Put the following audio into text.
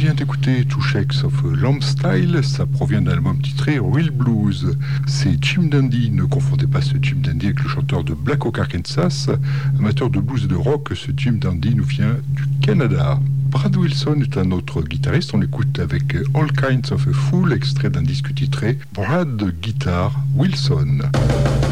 vient d'écouter Two Shakes of Lamb Style, ça provient d'un album titré Real Blues. C'est Jim Dandy, ne confondez pas ce Jim Dandy avec le chanteur de Black Oak Arkansas. Amateur de blues et de rock, ce Jim Dandy nous vient du Canada. Brad Wilson est un autre guitariste, on l'écoute avec All Kinds of a Fool, extrait d'un disque titré Brad Guitar Wilson.